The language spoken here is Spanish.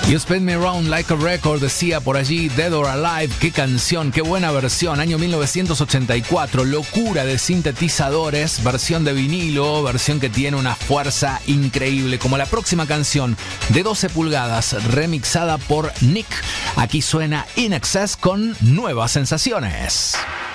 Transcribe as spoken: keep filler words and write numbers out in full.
You Spin Me Around Like a Record, decía por allí Dead or Alive. Qué canción, qué buena versión. Año mil novecientos ochenta y cuatro, locura de sintetizadores, versión de vinilo, versión que tiene una fuerza increíble, como la próxima canción de doce pulgadas, remixada por Nick. Aquí suena In Excess con Nuevas Sensaciones.